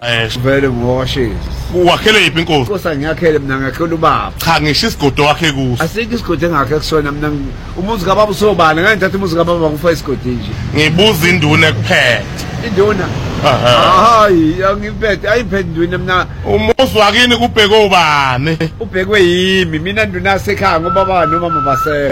vele ngiwashezi Wakhele yiphi inkosi? Inkosi angiyakhele mina ngakhela ubaba Cha ngisho isigodo wakhe kuso. Asikho isigodi engakhe kusona mina umuzi kababa usobala ngeke ngithathe umuzi kababa ngufa isigodi nje Ngibuza induna ekuphethe. Induna hayi angiphethe ayiphethe induna mina Umuzi wakini kubheke ubani? ubhekwe yimi mina nduna sekhaya ngoba baba nomama base